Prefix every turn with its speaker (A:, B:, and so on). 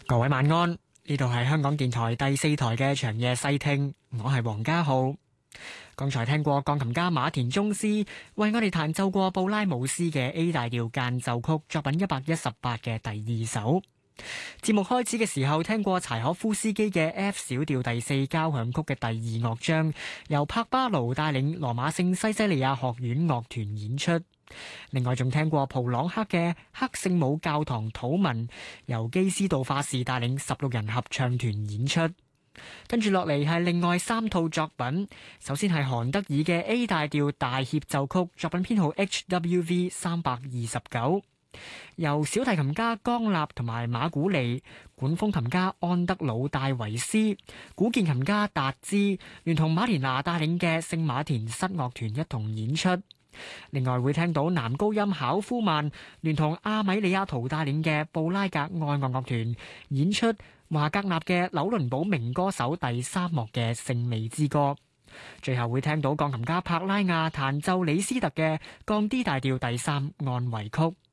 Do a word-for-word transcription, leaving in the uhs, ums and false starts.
A: 各位晚安，呢度係香港電台第四台嘅長夜細聽，我係黃家浩。剛才聽過鋼琴家馬田鐘斯為我哋彈奏過布拉姆斯嘅 A 大調間奏曲作品一百一十八嘅第二首。節目開始嘅時候聽過柴可夫斯基嘅 F 小調第四交響曲嘅第二樂章，由柏巴盧帶領羅馬聖西西里亞學院樂團演出。另外仲聽過普朗克嘅黑聖母教堂禱文，由基斯道化士帶領十六人合唱團演出。跟住落嚟係另外三套作品，首先係韓德爾嘅 A 大調大協奏曲作品編號 H W V 三百二十九，由小提琴家江納同埋馬古尼、管風琴家安德魯戴維斯、古鍵琴家達茲聯同馬田娜帶領嘅聖馬田室樂團一同演出。另外會聽到男高音考夫曼聯同阿米利亞圖帶領嘅布拉格愛樂樂團演出華格納嘅紐倫堡名歌手第三幕嘅勝利之歌。最後會聽到鋼琴家帕拉亞彈奏李斯特嘅降 D 大調第三按維曲。